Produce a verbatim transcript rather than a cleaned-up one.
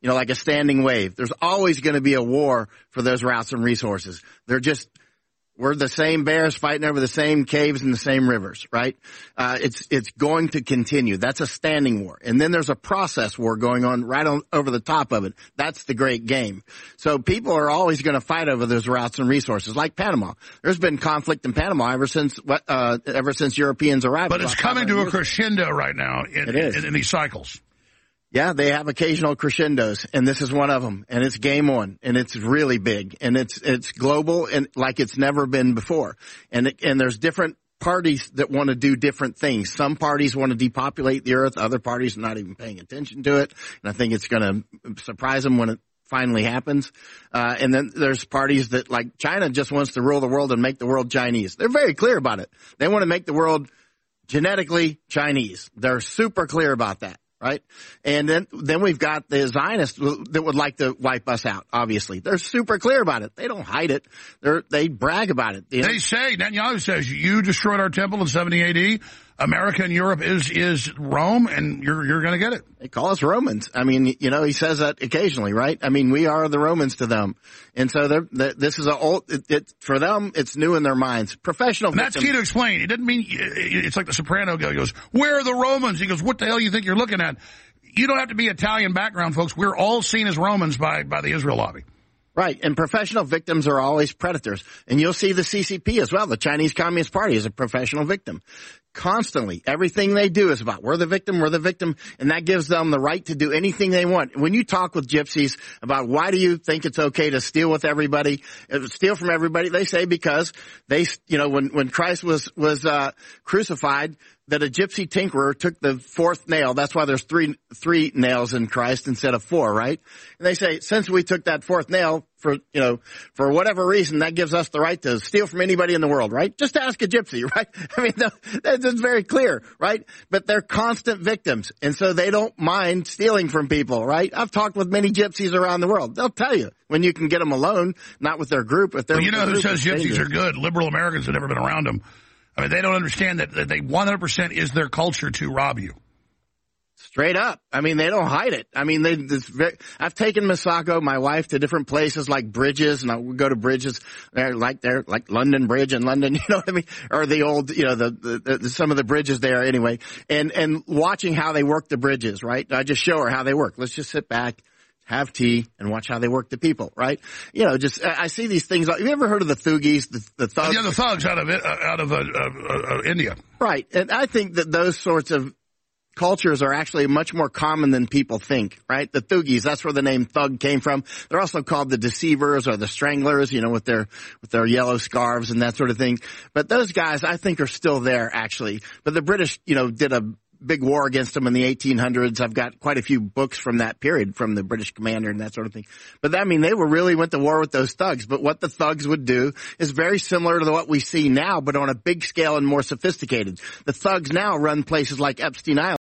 you know, like a standing wave. There's always going to be a war for those routes and resources. They're just, we're the same bears fighting over the same caves and the same rivers, right? Uh, it's, it's going to continue. That's a standing war. And then there's a process war going on right on over the top of it. That's the great game. So people are always going to fight over those routes and resources, like Panama. There's been conflict in Panama ever since, uh, ever since Europeans arrived. But it's coming to a crescendo right now in, it is. in, in these cycles. Yeah, they have occasional crescendos, and this is one of them. And it's game on, and it's really big, and it's it's global, and like it's never been before. And it, and there's different parties that want to do different things. Some parties want to depopulate the earth. Other parties are not even paying attention to it. And I think it's going to surprise them when it finally happens. Uh, and then there's parties that, like China, just wants to rule the world and make the world Chinese. They're very clear about it. They want to make the world genetically Chinese. They're super clear about that. Right? And then, then we've got the Zionists that would like to wipe us out, obviously. They're super clear about it. They don't hide it. They're, they brag about it. You know? They say, Netanyahu says, you destroyed our temple in seventy A D. America and Europe is, is Rome, and you're, you're going to get it. They call us Romans. I mean, you know, he says that occasionally, right? I mean, we are the Romans to them. And so they're, they're, this is a old, it, it, for them, it's new in their minds. Professional and that's victims. key to explain. It doesn't mean, it's like the Soprano guy goes, where are the Romans? He goes, what the hell do you think you're looking at? You don't have to be Italian background, folks. We're all seen as Romans by, by the Israel lobby. Right. And professional victims are always predators. And you'll see the C C P as well. The Chinese Communist Party is a professional victim. Constantly. Everything they do is about, we're the victim, we're the victim. And that gives them the right to do anything they want. When you talk with gypsies about why do you think it's okay to steal with everybody, steal from everybody, they say because they, you know, when, when Christ was, was, uh, crucified, that a gypsy tinkerer took the fourth nail. That's why there's three, three nails in Christ instead of four, right? And they say, since we took that fourth nail for, you know, for whatever reason, that gives us the right to steal from anybody in the world, right? Just ask a gypsy, right? I mean, that's very clear, right? But they're constant victims. And so they don't mind stealing from people, right? I've talked with many gypsies around the world. They'll tell you when you can get them alone, not with their group. If they're well, you know who group, says gypsies are good? Liberal Americans have never been around them. I mean, they don't understand that, that they one hundred percent is their culture to rob you. Straight up. I mean, they don't hide it. I mean, they, this very, I've taken Misako, my wife, to different places like bridges, and I would go to bridges there, like there, like London Bridge in London, you know what I mean? Or the old, you know, the, the, the some of the bridges there anyway. And, and watching how they work the bridges, right? I just show her how they work. Let's just sit back, have tea, and watch how they work the people, right? You know, just, I see these things. Have you ever heard of the Thugis, the, the thugs? Yeah, the thugs out of it, uh, out of uh, uh, uh, India. Right. And I think that those sorts of cultures are actually much more common than people think, right? The Thugis, that's where the name thug came from. They're also called the deceivers or the stranglers, you know, with their, with their yellow scarves and that sort of thing. But those guys, I think, are still there, actually. But the British, you know, did a big war against them in the eighteen hundreds. I've got quite a few books from that period, from the British commander and that sort of thing. But I mean, they were really went to war with those thugs. But what the thugs would do is very similar to what we see now, but on a big scale and more sophisticated. The thugs now run places like Epstein Island.